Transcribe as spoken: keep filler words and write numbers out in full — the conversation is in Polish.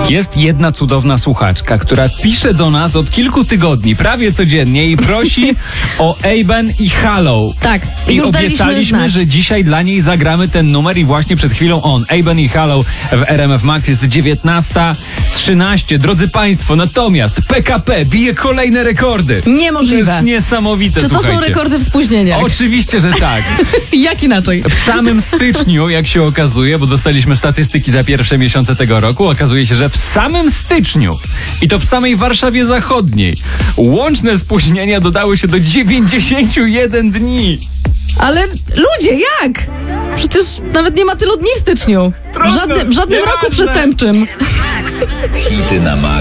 Jest jedna cudowna słuchaczka, która pisze do nas od kilku tygodni, prawie codziennie i prosi o Aben i Hallow. Tak, I już daliśmy obiecaliśmy, znać. że dzisiaj dla niej zagramy ten numer i właśnie przed chwilą on. Aben i Hallow w R M F Max jest dziewiętnasta trzynaście. Drodzy Państwo, natomiast P K P bije kolejne rekordy. Niemożliwe. To jest niesamowite, Czy to słuchajcie. są rekordy w spóźnieniach? Oczywiście, że tak. Jak inaczej? W samym styczniu, jak się okazuje, bo dostaliśmy statystyki za pierwsze miesiące tego roku, okazuje się, że w samym styczniu i to w samej Warszawie Zachodniej łączne spóźnienia dodały się do dziewięćdziesięciu jeden dni. Ale ludzie, jak? Przecież nawet nie ma tylu dni w styczniu. W Trudno, żadnym, w żadnym roku nieważne. przestępczym. Hity na Max.